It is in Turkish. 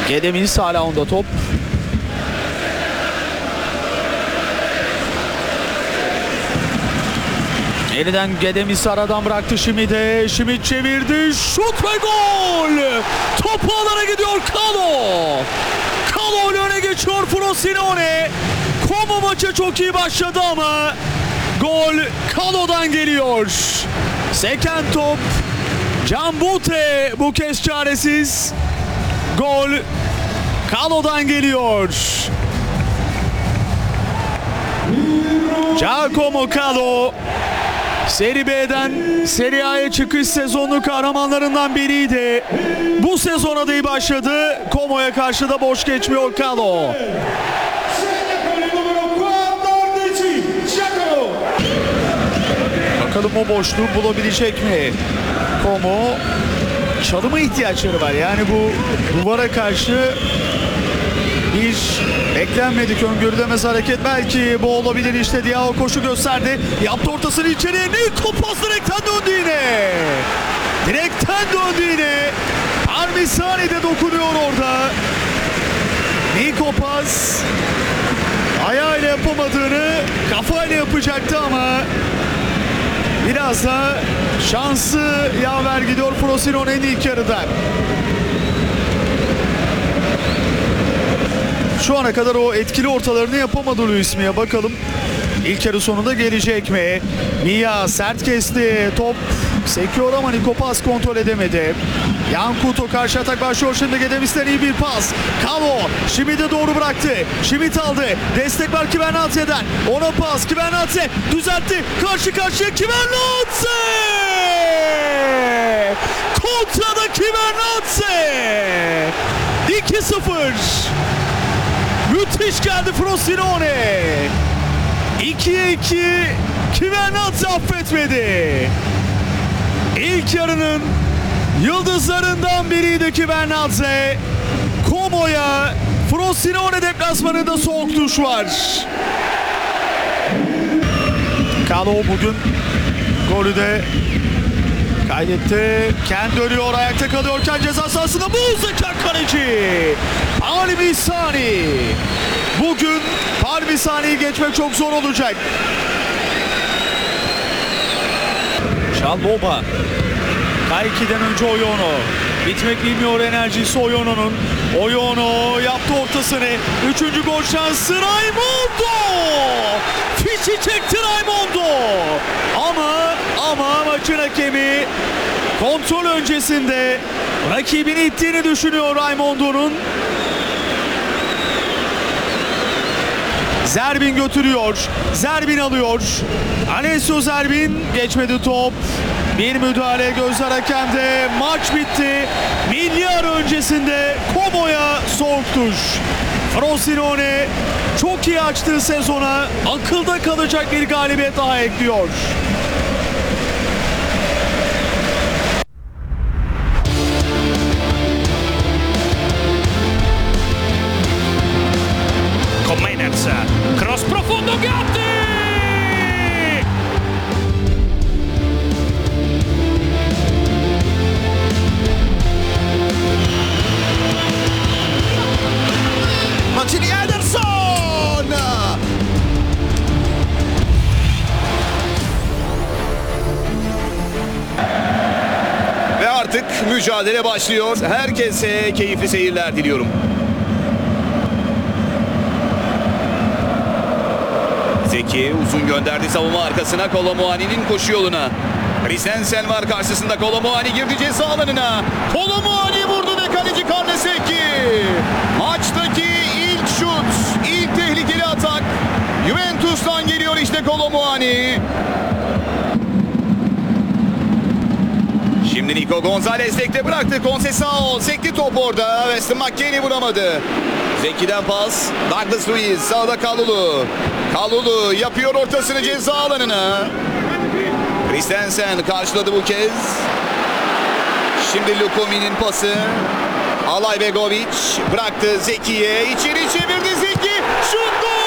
Gedemis hala onda top. Yeniden Gedemis aradan bıraktı Schmid'e. Schmid çevirdi. Şut ve gol. Topu alana gidiyor Kalo. Kalo ile öne geçiyor Frosinone. Como maça çok iyi başladı ama gol Kalo'dan geliyor. Seken top. Can Bute bu kez çaresiz. Gol Kalo'dan geliyor. Giacomo Kalo Serie B'den Serie A'ya çıkış sezonu kahramanlarından biriydi. Bu sezona da iyi başladı. Como'ya karşı da boş geçmiyor Kalo. Bakalım o boşluğu bulabilecek mi? Como çalıma ihtiyaçları var. Yani bu duvara karşı bir beklenmedik öngörülemez hareket. Belki bu olabilir. İşte Diao koşu gösterdi. Yaptı ortasını içeriye. Niko pas direkten döndü yine. Direkten döndü yine. Parmisani de dokunuyor orada. Niko pas ayağıyla yapamadığını kafayla yapacaktı ama biraz da şansı yaver gidiyor Frosinone'nin ilk yarıda. Şu ana kadar o etkili ortalarını yapamadı Luis Milla. Bakalım ilk yarı sonunda gelecek mi? Milla sert kesti. Top sekiyor ama Niko pas kontrol edemedi. Yankuto karşı atak başlıyor şimdi. Gedemis'ten iyi bir pas. Kalo Schmid'e doğru bıraktı. Schmid aldı. Destek var Kivernatse'den. Ona pas. Kivernatse düzeltti. Karşı karşıya Kivernatse! Kontrada Kivernatse! 2-0. Müthiş geldi Frosinone. 2'ye 2. Kivernatse affetmedi. İlk yarının yıldızlarından biriydi Kivernatse. Como'ya Frosinone deplasmanında soğuk duş var. Kalo bugün golü de kaydetti. Ken dönüyor, ayakta kalıyorken ceza sahasında muhteşem kaleci Parmisani. Bugün Parmisani'yi geçmek çok zor olacak. Çalloba. Kayki'den önce Oyono. Bitmek bilmiyor enerjisi Oyono'nun. Oyono yaptı ortasını. Üçüncü gol şansı Raimondo. Fişi çekti Raimondo. Ama maçın hakemi kontrol öncesinde rakibini ittiğini düşünüyor Raimondo'nun. Zerbin götürüyor. Zerbin alıyor. Alessio Zerbin geçmedi top. Bir müdahale gözler hakemde. Maç bitti. Milyar öncesinde Como'ya soğuk duş. Frosinone çok iyi açtığı sezona akılda kalacak bir galibiyet daha ekliyor. Comeners, cross profondo, Gatti! Mancini, Ederson! Ve artık mücadele başlıyor. Herkese keyifli seyirler diliyorum. Zeki uzun gönderdi savunma arkasına Kolomuani'nin koşu yoluna. Christensen var karşısında, Kolomuani girdi ceza alanına. Kolomuani vurdu ve kaleci Carles Zeki. Maçtaki ilk şut, ilk tehlikeli atak. Juventus'tan geliyor işte Kolomuani. Şimdi Nico Gonzalez tekte bıraktı. Conceição sekti top orada. Weston McKennie vuramadı. Zeki'den pas. Douglas Luiz sağda Kalulu. Kalulu yapıyor ortasını ceza alanına. Christensen karşıladı bu kez. Şimdi Lukomi'nin pası. Alay Begovic bıraktı Zeki'ye. İçeri çevirdi Zeki. Şut gol!